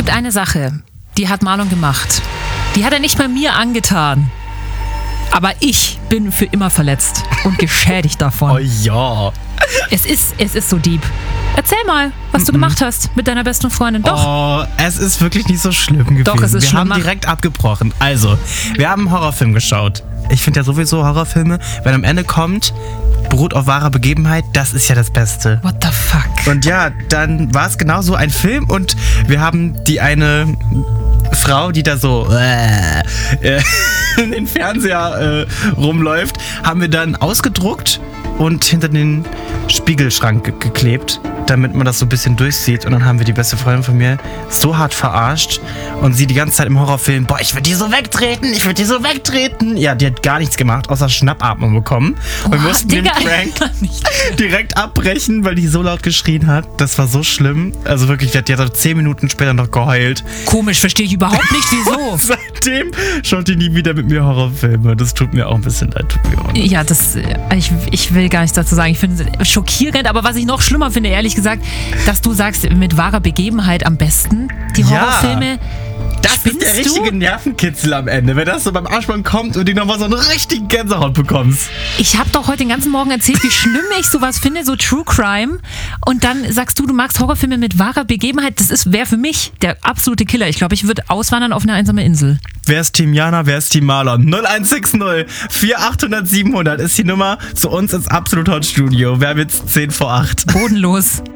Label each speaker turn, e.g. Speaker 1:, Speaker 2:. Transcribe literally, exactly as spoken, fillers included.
Speaker 1: gibt eine Sache, die hat Marlon gemacht. Die hat er nicht mal mir angetan. Aber ich bin für immer verletzt und geschädigt davon.
Speaker 2: Oh ja.
Speaker 1: Es ist, es ist so deep. Erzähl mal, was du Mm-mm. gemacht hast mit deiner besten Freundin. Doch.
Speaker 2: Oh, es ist wirklich nicht so schlimm gewesen.
Speaker 1: Doch, es ist
Speaker 2: wir
Speaker 1: schlimmer.
Speaker 2: haben direkt abgebrochen. Also, wir haben einen Horrorfilm geschaut. Ich finde ja sowieso Horrorfilme, wenn am Ende kommt, beruht auf wahrer Begebenheit, das ist ja das Beste.
Speaker 1: What the fuck?
Speaker 2: Und ja, dann war es genau so ein Film und wir haben die eine Frau, die da so äh, äh, in den Fernseher äh, rumläuft, haben wir dann ausgedruckt und hinter den Spiegelschrank ge- geklebt, damit man das so ein bisschen durchsieht. Und dann haben wir die beste Freundin von mir so hart verarscht und sie die ganze Zeit im Horrorfilm, boah, ich würde die so wegtreten, ich würde die so wegtreten. Ja, die hat gar nichts gemacht, außer Schnappatmung bekommen. Und wir
Speaker 1: Boah,
Speaker 2: mussten
Speaker 1: Digga,
Speaker 2: den Prank direkt abbrechen, weil die so laut geschrien hat. Das war so schlimm. Also wirklich, die hat ja zehn Minuten später noch geheult.
Speaker 1: Komisch, verstehe ich überhaupt nicht, wieso.
Speaker 2: Seitdem schaut die nie wieder mit mir Horrorfilme. Das tut mir auch ein bisschen leid. Tut mir auch
Speaker 1: Ja, das, ich, ich will gar nichts dazu sagen. Ich finde es schockierend, aber was ich noch schlimmer finde, ehrlich gesagt, dass du sagst, mit wahrer Begebenheit am besten, die Horrorfilme.
Speaker 2: Das ist der richtige
Speaker 1: du?
Speaker 2: Nervenkitzel am Ende, wenn das so beim Abspann kommt und du nochmal so einen richtigen Gänsehaut bekommst.
Speaker 1: Ich habe doch heute den ganzen Morgen erzählt, wie schlimm ich sowas finde, so True Crime. Und dann sagst du, du magst Horrorfilme mit wahrer Begebenheit. Das wäre für mich der absolute Killer. Ich glaube, ich würde auswandern auf eine einsame Insel.
Speaker 2: Wer ist Team Jana, wer ist Team Marlon? null eins sechs null vier achthundert siebenhundert ist die Nummer zu uns ins Absolut Hot Studio. Wir haben jetzt zehn vor acht.
Speaker 1: Bodenlos.